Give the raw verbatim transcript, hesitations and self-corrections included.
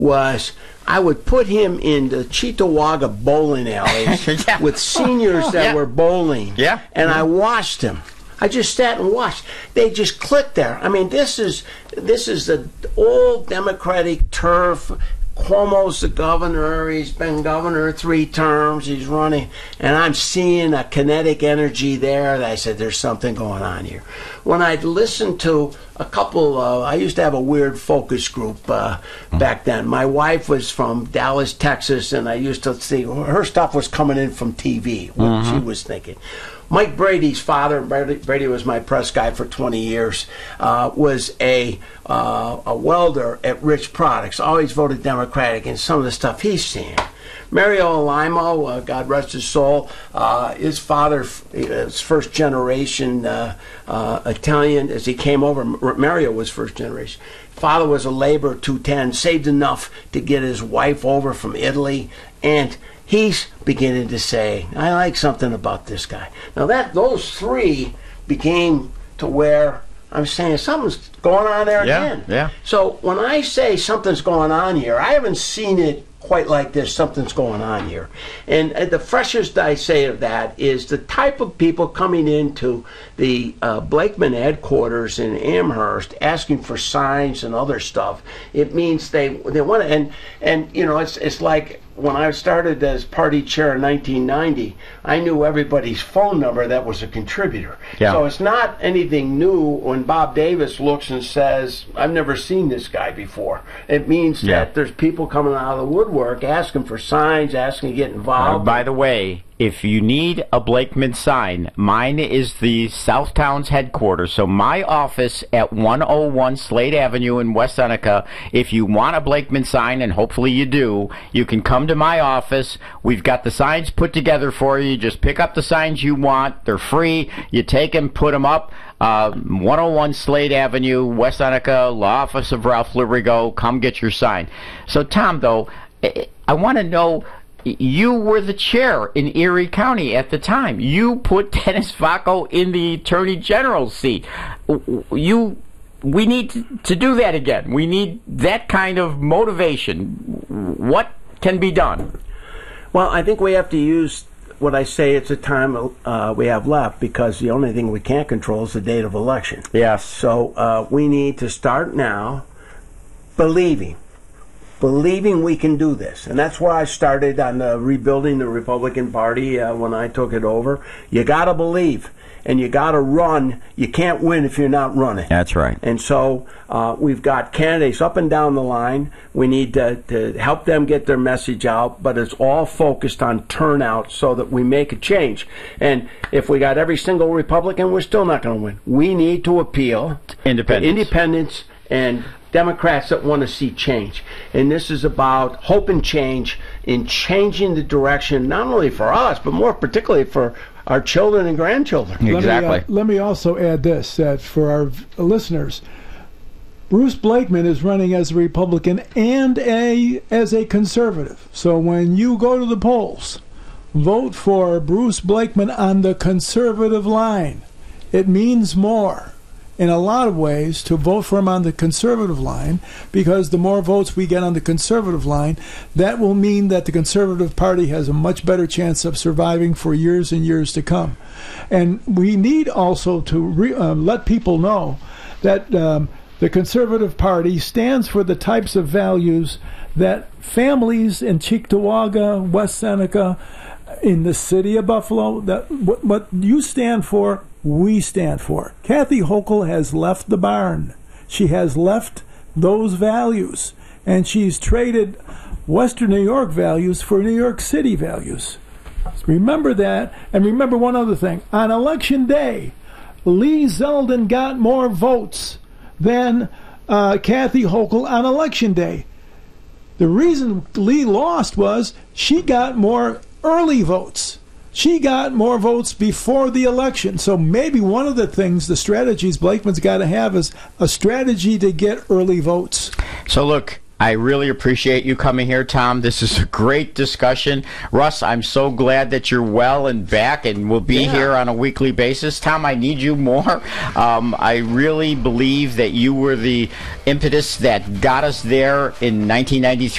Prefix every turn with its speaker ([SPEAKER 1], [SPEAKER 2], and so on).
[SPEAKER 1] was I would put him in the Cheektowaga bowling alleys
[SPEAKER 2] yeah.
[SPEAKER 1] with seniors that
[SPEAKER 2] yeah.
[SPEAKER 1] were bowling.
[SPEAKER 2] Yeah.
[SPEAKER 1] And
[SPEAKER 2] yeah.
[SPEAKER 1] I watched him. I just sat and watched. They just clicked there. I mean, this is this is the old Democratic turf. Cuomo's the governor. He's been governor three terms. He's running. And I'm seeing a kinetic energy there. That I said, there's something going on here. When I'd listened to a couple, uh, I used to have a weird focus group uh, mm-hmm. back then. My wife was from Dallas, Texas, and I used to see her stuff was coming in from T V, what mm-hmm. she was thinking. Mike Brady's father, Brady, Brady was my press guy for twenty years, uh, was a uh, a welder at Rich Products, always voted Democratic, and some of the stuff he's seeing. Mario Alaimo, uh, God rest his soul, uh, his father is first generation uh, uh, Italian. As he came over, Mario was first generation. Father was a laborer, two ten, saved enough to get his wife over from Italy, and he's beginning to say, I like something about this guy. Now that those three became to where I'm saying something's going on there
[SPEAKER 2] yeah,
[SPEAKER 1] again.
[SPEAKER 2] Yeah.
[SPEAKER 1] So when I say something's going on here, I haven't seen it quite like this. Something's going on here. And uh, the freshest I say of that is the type of people coming into the uh, Blakeman headquarters in Amherst asking for signs and other stuff. It means they they want to, and and you know, it's it's like when I started as party chair in nineteen ninety, I knew everybody's phone number that was a contributor.
[SPEAKER 2] Yeah.
[SPEAKER 1] So it's not anything new when Bob Davis looks and says, I've never seen this guy before. It means
[SPEAKER 2] yeah.
[SPEAKER 1] that there's people coming out of the woodwork asking for signs, asking to get involved.
[SPEAKER 2] Uh, by the way, if you need a Blakeman sign, mine is the Southtowns headquarters. So my office at one oh one Slade Avenue in West Seneca. If you want a Blakeman sign, and hopefully you do, you can come to my office. We've got the signs put together for you. Just pick up the signs you want. They're free. You take them, put them up. Uh, one oh one Slade Avenue, West Seneca, law office of Ralph Librigo. Come get your sign. So, Tom, though, I want to know, you were the chair in Erie County at the time. You put Dennis Vacco in the Attorney General's seat. You, we need to, to do that again. We need that kind of motivation. What can be done?
[SPEAKER 1] Well, I think we have to use what I say it's a time uh, we have left, because the only thing we can't control is the date of election.
[SPEAKER 2] Yes.
[SPEAKER 1] So uh, we need to start now believing. Believing we can do this. And that's where I started on the rebuilding the Republican Party uh, when I took it over. You got to believe, and you got to run. You can't win if you're not running.
[SPEAKER 2] That's right.
[SPEAKER 1] And so uh, we've got candidates up and down the line. We need to, to help them get their message out, but it's all focused on turnout so that we make a change. And if we got every single Republican, we're still not going to win. We need to appeal
[SPEAKER 2] independence.
[SPEAKER 1] to independents and Democrats that want to see change. And this is about hope and change in changing the direction, not only for us, but more particularly for our children and grandchildren.
[SPEAKER 2] Exactly.
[SPEAKER 3] Let me, uh, let me also add this, that for our listeners, Bruce Blakeman is running as a Republican and a as a conservative. So when you go to the polls, vote for Bruce Blakeman on the conservative line. It means more in a lot of ways to vote for him on the conservative line, because the more votes we get on the conservative line, that will mean that the Conservative Party has a much better chance of surviving for years and years to come. And we need also to re, uh, let people know that um, the Conservative Party stands for the types of values that families in Cheektowaga, West Seneca, in the city of Buffalo, that what, what you stand for, we stand for. Kathy Hochul has left the barn. She has left those values, and she's traded Western New York values for New York City values. Remember that, and remember one other thing. On Election Day, Lee Zeldin got more votes than uh, Kathy Hochul on Election Day. The reason Lee lost was she got more early votes. She got more votes before the election. So maybe one of the things, the strategies Blakeman's got to have is a strategy to get early votes.
[SPEAKER 2] So look, I really appreciate you coming here, Tom. This is a great discussion. Russ, I'm so glad that you're well and back and will be
[SPEAKER 1] Yeah.
[SPEAKER 2] here on a weekly basis. Tom, I need you more. Um, I really believe that you were the impetus that got us there in nineteen ninety-three.